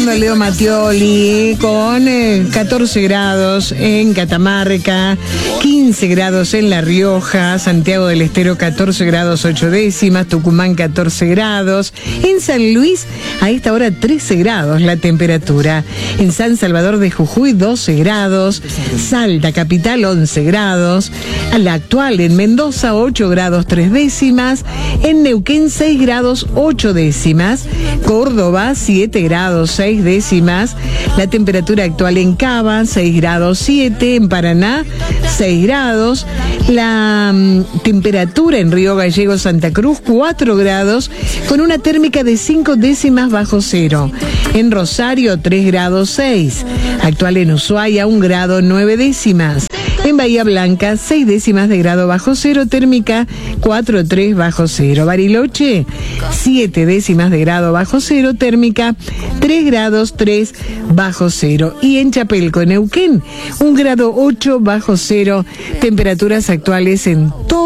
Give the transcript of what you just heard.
saludando a Leo Mattioli con 14 grados en Catamarca, 15 grados en La Rioja, Santiago del Estero 14 grados 8 décimas, Tucumán 14 grados, en San Luis a esta hora 13 grados la temperatura, en San Salvador de Jujuy 12 grados, Salta capital 11 grados, a la actual en Mendoza 8 grados 3 décimas, en Neuquén 6 grados 8 décimas, Córdoba 7 grados 6 décimas, la temperatura actual en Cava 6 grados 7, en Paraná 6 grados, la temperatura en Río Gallegos Santa Cruz 4 grados con una térmica de 5 décimas bajo cero, en Rosario 3 grados 6, actual en Ushuaia 1 grado 9 décimas, en Bahía Blanca 6 décimas de grado bajo cero, térmica 4,3 bajo cero, Bariloche 7 décimas de grado bajo cero, térmica 3 grados 3 bajo cero, y en Chapelco, Neuquén 1 grado 8 bajo cero, temperaturas actuales en todo